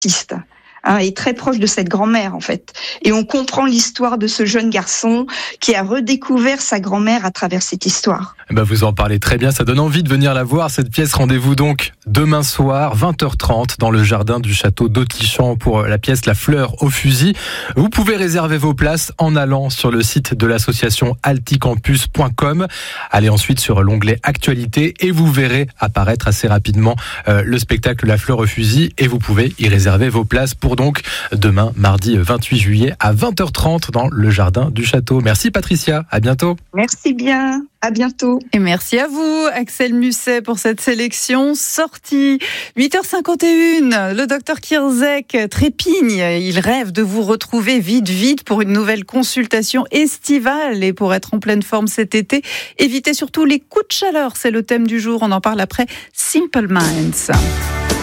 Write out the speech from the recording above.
artiste. Et très proche de cette grand-mère en fait. Et on comprend l'histoire de ce jeune garçon qui a redécouvert sa grand-mère à travers cette histoire. Vous en parlez très bien, ça donne envie de venir la voir cette pièce. Rendez-vous donc demain soir 20h30 dans le jardin du château d'Autichamp pour la pièce La Fleur au fusil. Vous pouvez réserver vos places en allant sur le site de l'association alticampus.com. Allez ensuite sur l'onglet Actualité et vous verrez apparaître assez rapidement le spectacle La Fleur au fusil et vous pouvez y réserver vos places pour donc demain, mardi 28 juillet à 20h30 dans le jardin du château. Merci Patricia, à bientôt. Merci bien, à bientôt. Et merci à vous Axel Musset pour cette sélection sortie. 8h51, le docteur Kierzek trépigne, il rêve de vous retrouver vite pour une nouvelle consultation estivale et pour être en pleine forme cet été. Évitez surtout les coups de chaleur, c'est le thème du jour, on en parle après Simple Minds.